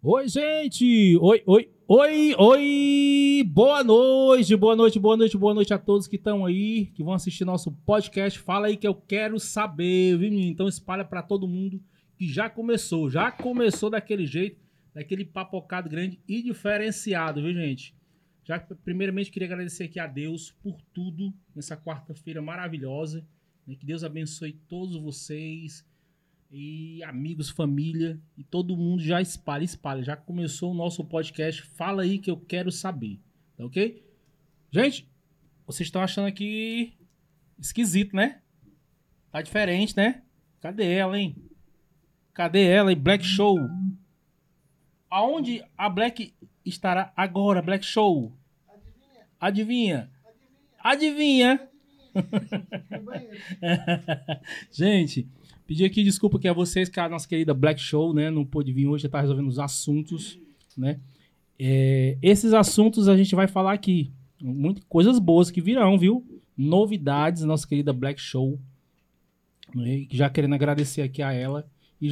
Oi, gente! Oi! Boa noite a todos que estão aí, que vão assistir nosso podcast. Fala aí que eu quero saber, viu, menino? Então espalha pra todo mundo que já começou daquele jeito, daquele papocado grande e diferenciado, viu, gente? Já primeiramente queria agradecer aqui a Deus por tudo nessa quarta-feira maravilhosa, né? Que Deus abençoe todos vocês e amigos, família, e todo mundo já espalha. Já começou o nosso podcast. Fala aí que eu quero saber, tá ok? Gente, vocês estão achando aqui esquisito, né? Tá diferente, né? Cadê ela, hein? Cadê ela, hein? Black Show. Aonde a Black estará agora, Black Show? Adivinha? Adivinha? Gente, pedir aqui desculpa aqui a vocês que a nossa querida Black Show, né, não pôde vir hoje, já tá resolvendo os assuntos, né? Esses assuntos a gente vai falar aqui. Muitas coisas boas que virão, viu? Novidades, nossa querida Black Show. Né? Já querendo agradecer aqui a ela.